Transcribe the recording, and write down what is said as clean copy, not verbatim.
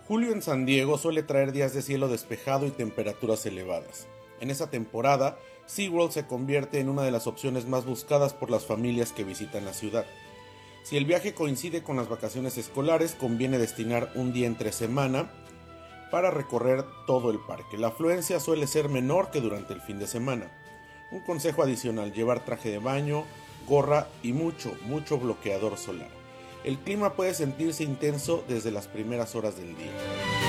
Julio en San Diego suele traer días de cielo despejado y temperaturas elevadas. En esa temporada, SeaWorld se convierte en una de las opciones más buscadas por las familias que visitan la ciudad. Si el viaje coincide con las vacaciones escolares, conviene destinar un día entre semana para recorrer todo el parque. La afluencia suele ser menor que durante el fin de semana. Un consejo adicional: llevar traje de baño, gorra y mucho bloqueador solar. El clima puede sentirse intenso desde las primeras horas del día.